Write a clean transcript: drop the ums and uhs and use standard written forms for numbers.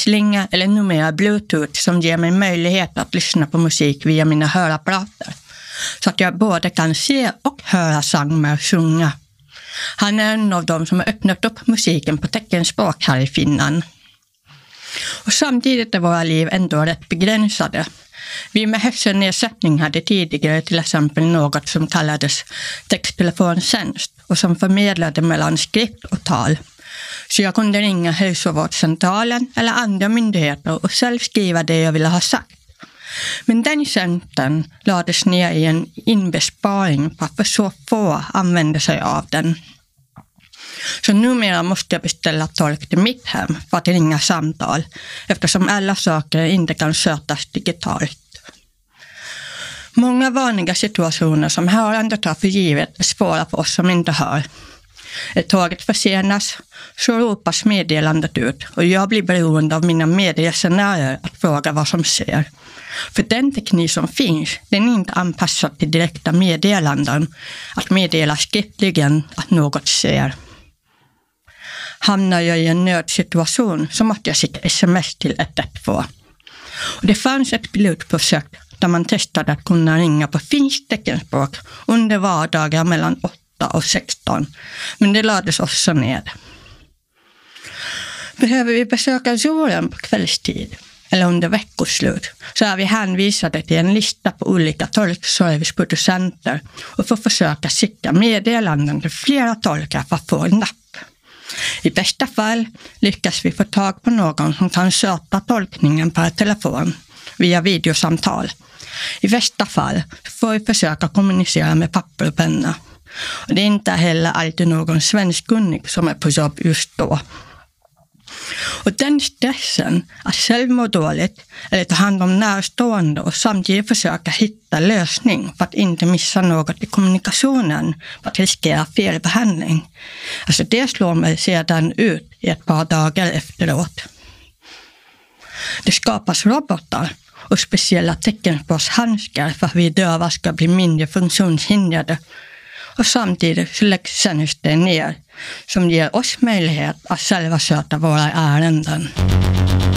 slinga eller numera Bluetooth som ger mig möjlighet att lyssna på musik via mina hörapparater. Så att jag både kan se och höra Sangmar sjunga. Han är en av dem som har öppnat upp musiken på teckenspråk här i Finland. Och samtidigt är våra liv ändå rätt begränsade. Vi med hörselnedsättning hade tidigare till exempel något som kallades texttelefontjänst och som förmedlade mellan skrift och tal. Så jag kunde ringa hälsovårdscentralen eller andra myndigheter och själv skriva det jag ville ha sagt. Men den tjänsten lades ner i en inbesparing på att för så få använde sig av den. Så numera måste jag beställa tolk till mitt hem för att ringa samtal eftersom alla saker inte kan skötas digitalt. Många vanliga situationer som hörande tar för givet är svåra för oss som inte hör. Är tåget försenas så ropas meddelandet ut och jag blir beroende av mina medresenärer att fråga vad som sker. För den teknik som finns, den är inte anpassad till direkta meddelanden att meddela skriftligen att något sker. Hamnar jag i en nödsituation så måste jag skicka sms till 112. Och det fanns ett pilotprojekt där man testade att kunna ringa på finskt teckenspråk under vardagar mellan 8 och 16. Men det lades också ner. Behöver vi besöka jouren på kvällstid eller under veckoslut så är vi hänvisade till en lista på olika tolkserviceproducenter och får försöka skicka meddelanden till flera tolkar för att få en napp. I bästa fall lyckas vi få tag på någon som kan sköta tolkningen per telefon via videosamtal. I värsta fall får vi försöka kommunicera med papper och penna. Och det är inte heller alltid någon svenskkunnig som är på jobb just då. Och den stressen att själv må dåligt eller ta hand om närstående och samtidigt försöka hitta lösning för att inte missa något i kommunikationen för att riskera felbehandling. Alltså det slår mig sedan ut i ett par dagar efteråt. Det skapas robotar och speciella teckenspråkshandskar för att vi döva ska bli mindre funktionshindrade. Och samtidigt så läggs tjänster ner som ger oss möjlighet att själva sköta våra ärenden.